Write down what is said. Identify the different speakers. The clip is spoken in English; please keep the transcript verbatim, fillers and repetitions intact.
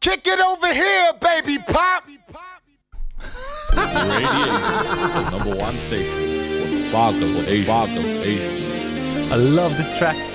Speaker 1: Kick it over here, baby pop.
Speaker 2: Radio, number one station for the Fog of Asia.
Speaker 3: I love this track.